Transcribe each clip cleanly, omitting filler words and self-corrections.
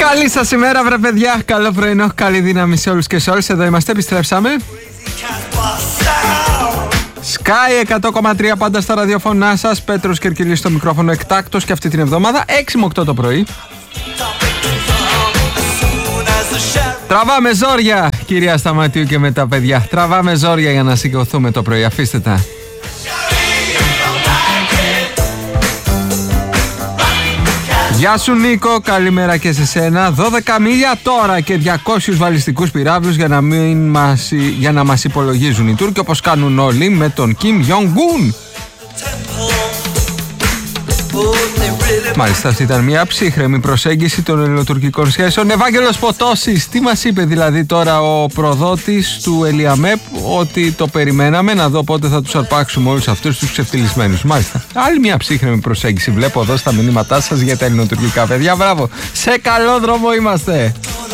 Καλή σας ημέρα, βρε παιδιά. Καλό πρωινό, καλή δύναμη σε όλους και σε όλες. Εδώ είμαστε, επιστρέψαμε. Sky 100,3 πάντα στα ραδιοφωνά σας. Πέτρος Κερκυλής στο μικρόφωνο, εκτάκτος και αυτή την εβδομάδα 6 με 8 το πρωί. Τραβάμε ζόρια, κυρία Σταματίου και με τα παιδιά. Τραβάμε ζόρια για να σηκωθούμε το πρωί. Αφήστε τα. Γεια σου Νίκο, καλημέρα και σε σένα. 12 μίλια τώρα και 200 βαλιστικούς πυράβλους για να μας υπολογίζουν οι Τούρκοι, όπως κάνουν όλοι με τον Κιμ Γιονγκούν. Μάλιστα, αυτή ήταν μια ψύχρεμη προσέγγιση των ελληνοτουρκικών σχέσεων. Ευάγγελος Ποτόσης, τι μας είπε δηλαδή τώρα ο προδότης του Ελιαμέπ? Ότι το περιμέναμε, να δω πότε θα τους αρπάξουμε όλους αυτούς τους ξεφτυλισμένους. Μάλιστα, άλλη μια ψύχρεμη προσέγγιση βλέπω εδώ στα μηνύματά σας για τα ελληνοτουρκικά παιδιά. Μπράβο, σε καλό δρόμο είμαστε.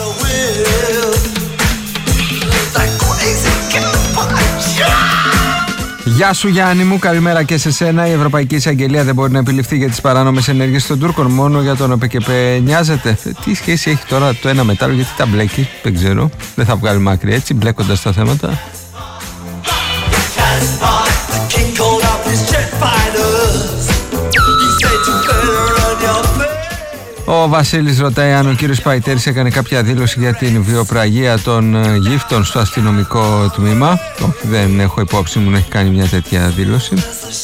Γεια σου Γιάννη μου, καλημέρα και σε σένα. Η Ευρωπαϊκή Εισαγγελία δεν μπορεί να επιληφθεί για τις παράνομες ενέργειες των Τούρκων, μόνο για τον ΟΠΕΚΕΠΕ νοιάζεται. Τι σχέση έχει τώρα το ένα μετάλλο, γιατί τα μπλέκει? Δεν ξέρω, δεν θα βγάλει άκρη έτσι μπλέκοντας τα θέματα. Ο Βασίλης ρωτάει αν ο κύριος Παϊτέρης έκανε κάποια δήλωση για την βιοπραγία των γύφτων στο αστυνομικό τμήμα. Δεν έχω υπόψη μου να έχει κάνει μια τέτοια δήλωση.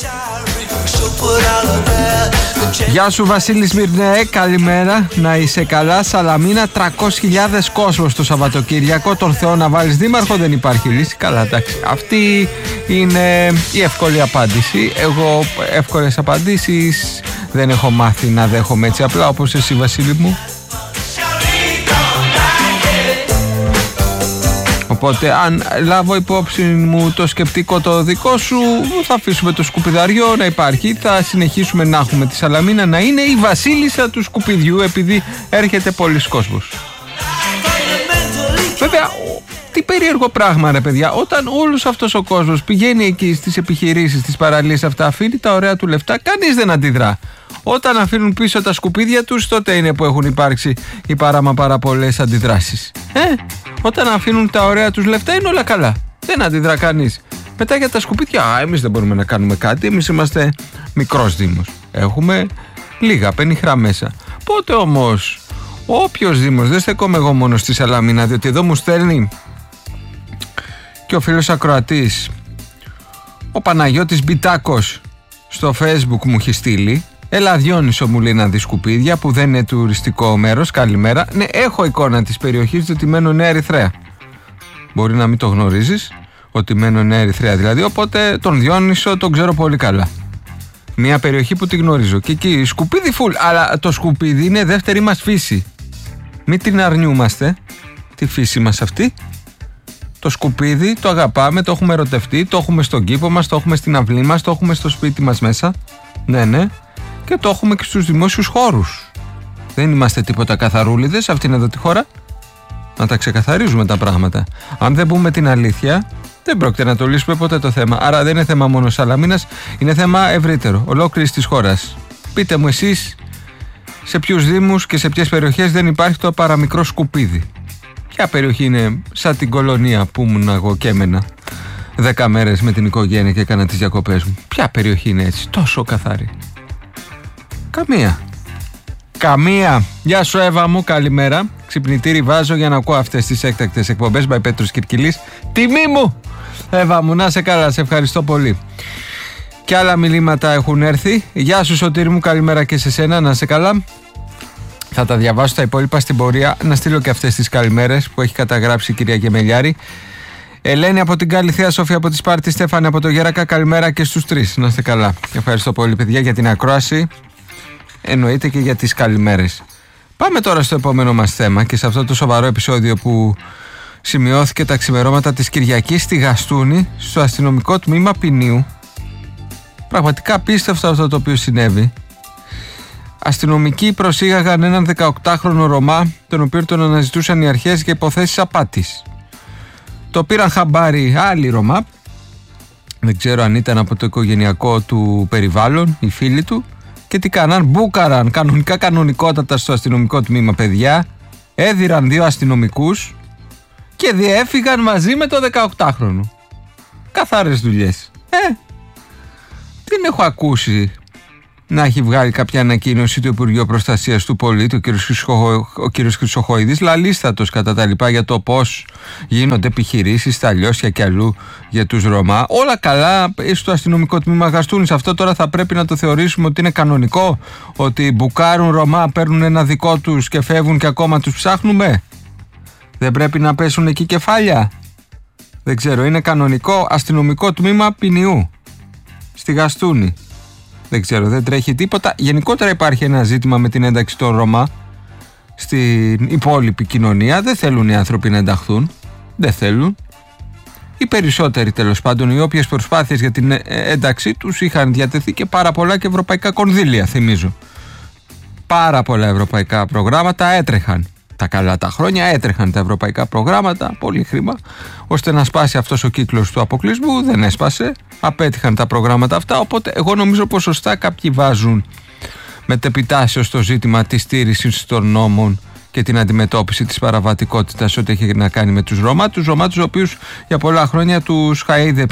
Γεια σου Βασίλης Μυρνέ, καλημέρα, να είσαι καλά. Σαλαμίνα, 300.000 κόσμος το Σαββατοκύριακο. Τον Θεό να βάλεις δήμαρχο, δεν υπάρχει λύση. Καλά, εντάξει, αυτή είναι η εύκολη απάντηση. Εγώ εύκολες απαντήσεις δεν έχω μάθει να δέχομαι έτσι απλά, όπως εσύ Βασίλη μου. Οπότε αν λάβω υπόψη μου το σκεπτικό το δικό σου, θα αφήσουμε το σκουπιδαριό να υπάρχει. Θα συνεχίσουμε να έχουμε τη Σαλαμίνα να είναι η βασίλισσα του σκουπιδιού, επειδή έρχεται πολλής κόσμος. Βέβαια, τι περίεργο πράγμα ρε παιδιά, όταν όλος αυτός ο κόσμος πηγαίνει εκεί στις επιχειρήσεις, στις παραλίες αυτά, αφήνει τα ωραία του λεφτά, κανείς δεν αντιδρά. Όταν αφήνουν πίσω τα σκουπίδια τους, τότε είναι που έχουν υπάρξει οι πάρα πολλές αντιδράσεις. Όταν αφήνουν τα ωραία τους λεφτά είναι όλα καλά, δεν αντιδρά κανείς. Μετά για τα σκουπίδια, εμείς δεν μπορούμε να κάνουμε κάτι, εμείς είμαστε μικρός δήμος, έχουμε λίγα πενιχρά μέσα. Πότε όμως όποιος δήμος, δεν στεκόμαι εγώ μόνο στη Σαλαμίνα, διότι εδώ μου στέλνει και ο φίλος ακροατής ο Παναγιώτης Μπιτάκος στο Facebook, μου έχει στείλει. Έλα Διόνυσο, μου λέει, να δει σκουπίδια που δεν είναι τουριστικό μέρος. Καλημέρα. Ναι, έχω εικόνα της περιοχής, διότι μένω Νέα Ερυθρέα. Μπορεί να μην το γνωρίζεις ότι μένω Νέα Ερυθρέα δηλαδή, οπότε τον Διόνυσο τον ξέρω πολύ καλά. Μια περιοχή που τη γνωρίζω. Και εκεί σκουπίδι φουλ. Αλλά το σκουπίδι είναι δεύτερη μας φύση. Μην την αρνιούμαστε τη φύση μας αυτή. Το σκουπίδι το αγαπάμε, το έχουμε ερωτευτεί, το έχουμε στον κήπο μας, το έχουμε στην αυλή μας, το έχουμε στο σπίτι μας μέσα. Ναι. Και το έχουμε και στους δημόσιους χώρους. Δεν είμαστε τίποτα καθαρούλιδες σε αυτήν εδώ τη χώρα. Να τα ξεκαθαρίζουμε τα πράγματα. Αν δεν πούμε την αλήθεια, δεν πρόκειται να το λύσουμε ποτέ το θέμα. Άρα δεν είναι θέμα μόνο Σαλαμίνας, είναι θέμα ευρύτερο, ολόκληρης της χώρας. Πείτε μου εσείς σε ποιους δήμους και σε ποιες περιοχές δεν υπάρχει το παραμικρό σκουπίδι. Ποια περιοχή είναι σαν την κολονία που ήμουν εγώ και έμενα 10 μέρες με την οικογένεια και έκανα τις διακοπές μου? Ποια περιοχή είναι έτσι, τόσο καθαρή? Καμία. Γεια σου Εύα μου, καλημέρα. Ξυπνητήρι βάζω για να ακούω αυτές τις έκτακτες εκπομπές. By Πέτρος Κυρκυλής. Τιμή μου Εύα μου, να σε καλά, σε ευχαριστώ πολύ. Και άλλα μιλήματα έχουν έρθει. Γεια σου Σωτήρη μου, καλημέρα και σε σένα, να σε καλά. Θα τα διαβάσω τα υπόλοιπα στην πορεία. Να στείλω και αυτές τις καλημέρες που έχει καταγράψει η κυρία Γεμελιάρη. Ελένη από την Καλυθέα, Σόφια από τη Σπάρτη, Στέφανη από το Γέρακα, καλημέρα και στους τρεις. Να είστε καλά. Ευχαριστώ πολύ παιδιά για την ακρόαση. Εννοείται και για τις καλημέρες. Πάμε τώρα στο επόμενο μας θέμα και σε αυτό το σοβαρό επεισόδιο που σημειώθηκε τα ξημερώματα της Κυριακής στη Γαστούνη, στο αστυνομικό τμήμα Ποινίου. Πραγματικά απίστευτο αυτό το οποίο συνέβη. Αστυνομικοί προσήγαγαν έναν 18χρονο Ρωμά, τον οποίο τον αναζητούσαν οι αρχές για υποθέσεις απάτης. Το πήραν χαμπάρι άλλοι Ρωμά, δεν ξέρω αν ήταν από το οικογενειακό του περιβάλλον, οι φίλοι του, και τι κάναν, μπούκαραν κανονικότατα στο αστυνομικό τμήμα παιδιά, έδιραν 2 αστυνομικούς και διέφυγαν μαζί με το 18χρονο. Καθαρές δουλειές. Δεν έχω ακούσει να έχει βγάλει κάποια ανακοίνωση του Υπουργείου Προστασίας του Πολίτη, ο κ. Χρυσοχοίδης, λαλίστατος κατά τα λοιπά για το πώς γίνονται επιχειρήσεις στα Λιώσια και αλλού για τους Ρωμά. Όλα καλά στο αστυνομικό τμήμα Γαστούνης. Αυτό τώρα θα πρέπει να το θεωρήσουμε ότι είναι κανονικό, ότι μπουκάρουν Ρωμά, παίρνουν ένα δικό τους και φεύγουν και ακόμα τους ψάχνουμε? Δεν πρέπει να πέσουν εκεί κεφάλια? Δεν ξέρω, είναι κανονικό αστυνομικό τμήμα ποινιού στη Γαστούνη? Δεν ξέρω, δεν τρέχει τίποτα. Γενικότερα υπάρχει ένα ζήτημα με την ένταξη των Ρωμά στην υπόλοιπη κοινωνία. Δεν θέλουν οι άνθρωποι να ενταχθούν. Δεν θέλουν. Οι περισσότεροι τέλος πάντων, οι όποιες προσπάθειες για την ένταξή τους είχαν διατεθεί και πάρα πολλά και ευρωπαϊκά κονδύλια, θυμίζω. Πάρα πολλά ευρωπαϊκά προγράμματα έτρεχαν. Τα καλά τα χρόνια έτρεχαν τα ευρωπαϊκά προγράμματα, πολύ χρήμα, ώστε να σπάσει αυτός ο κύκλος του αποκλεισμού. Δεν έσπασε, απέτυχαν τα προγράμματα αυτά. Οπότε εγώ νομίζω πως σωστά κάποιοι βάζουν μετεπιτάσεως στο ζήτημα της στήρησης των νόμων και την αντιμετώπιση της παραβατικότητας ό,τι έχει να κάνει με τους Ρωμά. Τους Ρωμά, τους οποίους για πολλά χρόνια τους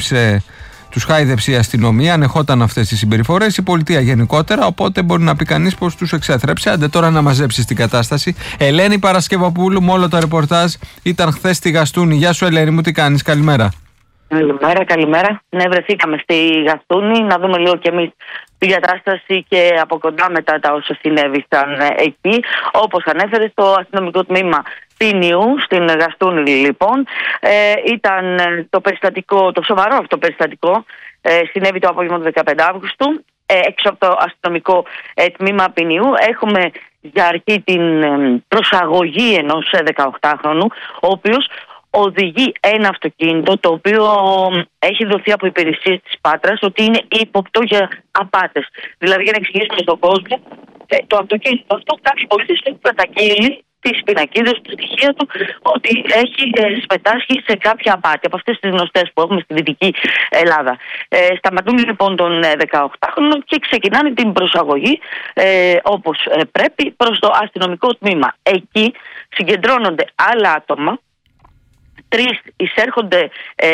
χάιδεψε η αστυνομία, ανεχόταν αυτές τις συμπεριφορές, η πολιτεία γενικότερα. Οπότε μπορεί να πει κανείς πως τους εξέθρεψε. Άντε τώρα να μαζέψεις την κατάσταση. Ελένη Παρασκευοπούλου, με όλο το ρεπορτάζ, ήταν χθες στη Γαστούνη. Γεια σου, Ελένη μου, τι κάνεις? Καλημέρα. Καλημέρα. Ναι, βρεθήκαμε στη Γαστούνη να δούμε λίγο κι εμείς την κατάσταση και από κοντά μετά τα όσα συνέβησαν εκεί. Όπως ανέφερε, στο αστυνομικό τμήμα ποινιού στην Γαστούνη, λοιπόν, ήταν το περιστατικό, το σοβαρό αυτό περιστατικό, συνέβη το απόγευμα του 15 Αύγουστου, έξω από το αστυνομικό τμήμα ποινιού. Έχουμε για αρχή την προσαγωγή ενός 18χρονου, ο οποίος οδηγεί ένα αυτοκίνητο το οποίο έχει δοθεί από υπηρεσίες της Πάτρας ότι είναι ύποπτο για απάτες. Δηλαδή, για να εξηγήσουμε στον κόσμο, το αυτοκίνητο αυτό κάποιοι πολίτες έχουν καταγγείλει τις πινακίδες, τα στοιχεία του, ότι έχει συμμετάσχει σε κάποια απάτη από αυτές τις γνωστές που έχουμε στη Δυτική Ελλάδα. Σταματούν λοιπόν τον 18χρονο και ξεκινάνε την προσαγωγή όπως πρέπει προς το αστυνομικό τμήμα. Εκεί συγκεντρώνονται άλλα άτομα. 3 εισέρχονται,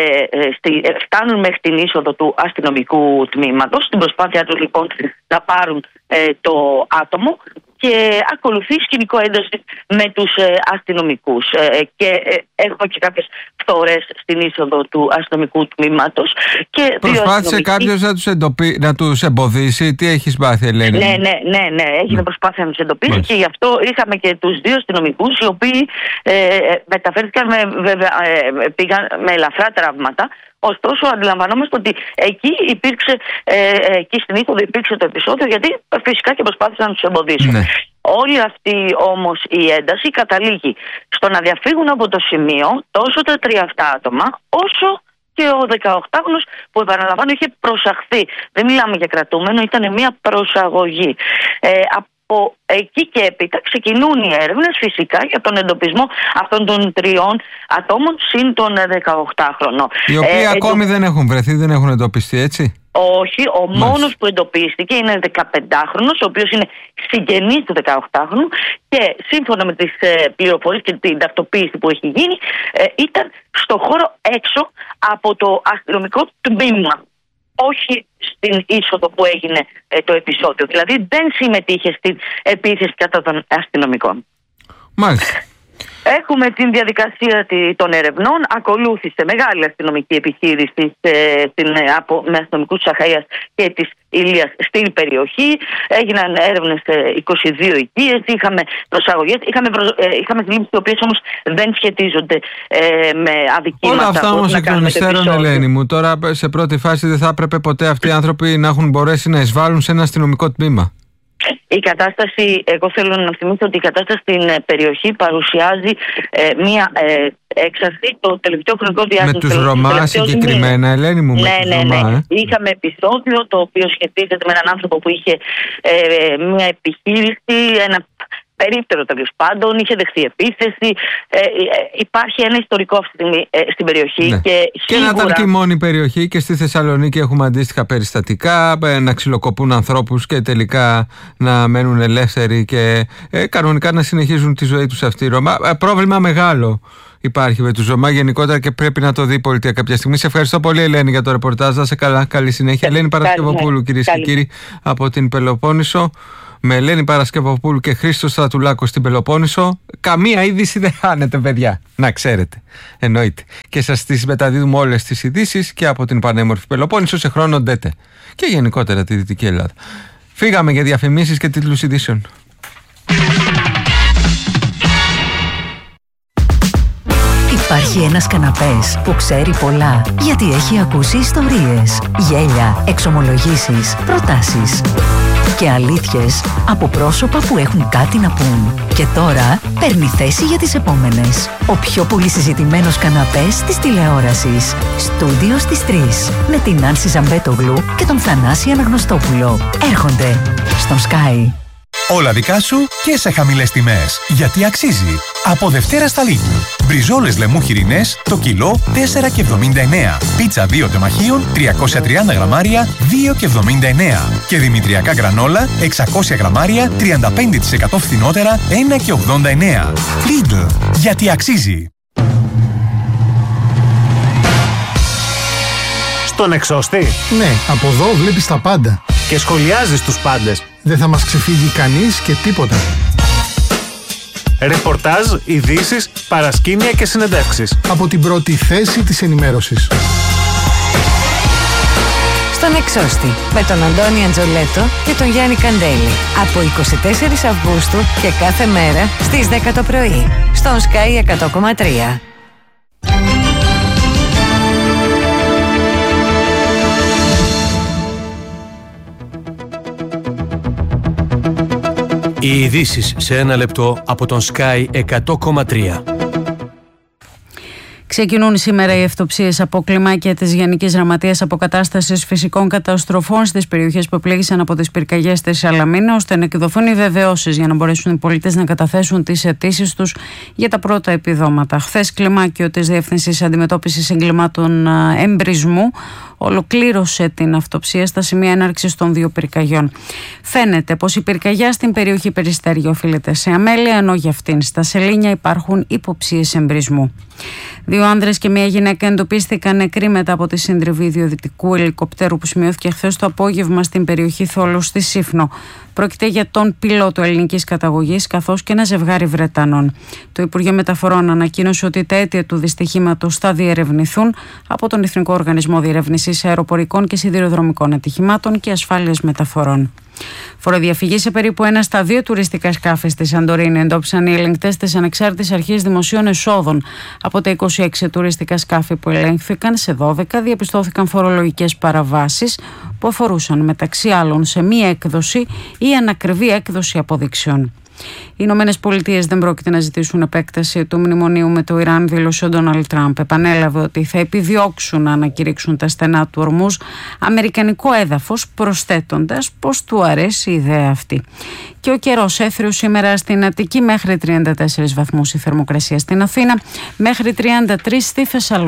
φτάνουν μέχρι την είσοδο του αστυνομικού τμήματος. Στην προσπάθειά τους λοιπόν να πάρουν το άτομο, και ακολουθεί σκηνικό ένταση με τους αστυνομικούς. Και έχουμε και κάποιες φθορές στην είσοδο του αστυνομικού τμήματος. Προσπάθησε κάποιος να τους εμποδίσει? Τι έχεις μάθει, Ελένη? Ναι. Έγινε προσπάθεια να τους εντοπίσει και γι' αυτό είχαμε και τους 2 αστυνομικούς, οι οποίοι μεταφέρθηκαν πήγαν με ελαφρά τραύματα. Ωστόσο, αντιλαμβανόμαστε ότι εκεί εκεί στην είσοδο υπήρξε το επεισόδιο, γιατί φυσικά και προσπάθησαν να τους εμποδίσουν. Ναι. Όλη αυτή όμως η ένταση καταλήγει στο να διαφύγουν από το σημείο τόσο τα 3 αυτά άτομα, όσο και ο 18χρονος που, επαναλαμβάνω, είχε προσαχθεί. Δεν μιλάμε για κρατούμενο, ήταν μια προσαγωγή. Από εκεί και έπειτα ξεκινούν οι έρευνες φυσικά για τον εντοπισμό αυτών των 3 ατόμων συν τον 18χρονο. Οι οποίοι ακόμη δεν έχουν βρεθεί, δεν έχουν εντοπιστεί, έτσι? Όχι, ο μόνος που εντοπίστηκε είναι 15χρονος, ο οποίος είναι συγγενής του 18χρονου και σύμφωνα με τις πληροφορίες και την ταυτοποίηση που έχει γίνει, ήταν στο χώρο έξω από το αστυνομικό τμήμα. Όχι στην είσοδο που έγινε το επεισόδιο. Δηλαδή δεν συμμετείχε στην επίθεση κατά των αστυνομικών. Μάλιστα. Έχουμε την διαδικασία των ερευνών. Ακολούθησε μεγάλη αστυνομική επιχείρηση με αστυνομικούς της Αχαΐας και της Ηλίας στην περιοχή. Έγιναν έρευνες σε 22 οικίες, είχαμε προσαγωγές, είχαμε συλλήψεις οι οποίες όμως δεν σχετίζονται με αδικήματα. Όλα αυτά όμως εκ των υστέρων, Ελένη μου, τώρα σε πρώτη φάση δεν θα έπρεπε ποτέ αυτοί οι άνθρωποι να έχουν μπορέσει να εισβάλλουν σε ένα αστυνομικό τμήμα? Η κατάσταση, εγώ θέλω να θυμίσω ότι η κατάσταση στην περιοχή παρουσιάζει μία έξαρση το τελευταίο χρονικό διάστημα. Με τους Ρωμά συγκεκριμένα, Ελένη μου? Ναι. Είχαμε επεισόδιο το οποίο σχετίζεται με έναν άνθρωπο που είχε μία επιχείρηση, ένα περίπτερο τέλος πάντων, είχε δεχθεί επίθεση. Υπάρχει ένα ιστορικό αυτή τη στιγμή στην περιοχή. Ναι. Και να ήταν και η μόνη περιοχή, και στη Θεσσαλονίκη έχουμε αντίστοιχα περιστατικά, να ξυλοκοπούν ανθρώπους και τελικά να μένουν ελεύθεροι και κανονικά να συνεχίζουν τη ζωή τους αυτή. Πρόβλημα μεγάλο υπάρχει με τους Ρωμά γενικότερα και πρέπει να το δει η πολιτεία κάποια στιγμή. Σε ευχαριστώ πολύ, Ελένη, για το ρεπορτάζ. Να σε καλά, καλή συνέχεια. Ελένη Παρασκευοπούλου, κυρίες και κύριοι, από την Πελοπόννησο. Με Ελένη Παρασκευοπούλου και Χρήστο Στρατουλάκο στην Πελοπόννησο. Καμία είδηση δεν χάνεται, παιδιά. Να ξέρετε. Εννοείται. Και σας τις μεταδίδουμε όλες τις ειδήσεις και από την πανέμορφη Πελοπόννησο σε χρόνο ντέτε. Και γενικότερα τη Δυτική Ελλάδα. Φύγαμε για διαφημίσεις και τίτλους ειδήσεων. Υπάρχει ένας καναπές που ξέρει πολλά, γιατί έχει ακούσει ιστορίες, γέλια, εξομολογήσεις, προτάσεις και αλήθειες από πρόσωπα που έχουν κάτι να πούν. Και τώρα παίρνει θέση για τις επόμενες. Ο πιο πολύ συζητημένος καναπές της τηλεόρασης. Στούντιο στις 3. Με την Άνση Ζαμπέτογλου και τον Θανάση Αναγνωστόπουλο. Έρχονται στον Sky. Όλα δικά σου και σε χαμηλές τιμές. Γιατί αξίζει. Από Δευτέρα στα Lidl. Μπριζόλες λεμού χοιρινές το κιλό 4,79. Πίτσα 2 τεμαχίων 330 γραμμάρια 2,79. Και δημητριακά γκρανόλα 600 γραμμάρια 35% φθηνότερα 1,89. Lidl. Γιατί αξίζει. Στον εξώστη. Ναι, από εδώ βλέπεις τα πάντα. Και σχολιάζεις τους πάντες. Δεν θα μας ξεφύγει κανείς και τίποτα. Ρεπορτάζ, ειδήσεις, παρασκήνια και συνεντεύξεις. Από την πρώτη θέση της ενημέρωσης. Στον εξώστη, με τον Αντώνη Αντζολέτο και τον Γιάννη Καντέλη. Από 24 Αυγούστου και κάθε μέρα στις 10 το πρωί. Στον Sky 100,3. Οι ειδήσεις σε ένα λεπτό από τον Sky 100,3. Ξεκινούν σήμερα οι αυτοψίες από κλιμάκια της Γενικής Γραμματείας Αποκατάστασης Φυσικών Καταστροφών στις περιοχές που πλήγησαν από τις πυρκαγιές στη Σαλαμίνα, ώστε να εκδοθούν οι βεβαιώσεις για να μπορέσουν οι πολίτες να καταθέσουν τις αιτήσεις τους για τα πρώτα επιδόματα. Χθες, κλιμάκιο της Διεύθυνσης Αντιμετώπισης Εγκλημάτων Εμπρισμού ολοκλήρωσε την αυτοψία στα σημεία έναρξης των 2 πυρκαγιών. Φαίνεται πως η πυρκαγιά στην περιοχή Περιστέρια οφείλεται σε αμέλεια, ενώ για αυτήν στα Σελήνια υπάρχουν υποψίες εμπρισμού. 2 άνδρες και 1 γυναίκα εντοπίστηκαν νεκροί μετά από τη σύντριβη ιδιωτικού ελικοπτέρου που σημειώθηκε χθες το απόγευμα στην περιοχή Θόλου στη Σύφνο. Πρόκειται για τον πιλότο ελληνικής καταγωγής καθώς και ένα ζευγάρι Βρετανών. Το Υπουργείο Μεταφορών ανακοίνωσε ότι τα αίτια του δυστυχήματος θα διερευνηθούν από τον Εθνικό Οργανισμό Διερεύνησης Αεροπορικών και Σιδηροδρομικών Ατυχημάτων και Ασφάλειας Μεταφορών. Φοροδιαφυγή σε περίπου 1 στα 2 τουριστικά σκάφη στη Σαντορίνη εντόπισαν οι ελεγκτές της Ανεξάρτητης Αρχής Δημοσίων Εσόδων. Από τα 26 τουριστικά σκάφη που ελέγχθηκαν, σε 12 διαπιστώθηκαν φορολογικές παραβάσεις που αφορούσαν μεταξύ άλλων σε μη έκδοση ή ανακριβή έκδοση αποδείξεων. Οι Ηνωμένες Πολιτείες δεν πρόκειται να ζητήσουν επέκταση του μνημονίου με το Ιράν, δήλωσε ο Ντόναλντ Τραμπ. Επανέλαβε ότι θα επιδιώξουν να ανακηρύξουν τα στενά του Ορμούζ αμερικανικό έδαφος, προσθέτοντας πως του αρέσει η ιδέα αυτή. Και ο καιρός έθριος σήμερα στην Αττική, μέχρι 34 βαθμούς η θερμοκρασία στην Αθήνα, μέχρι 33 στη Θεσσαλονίκη.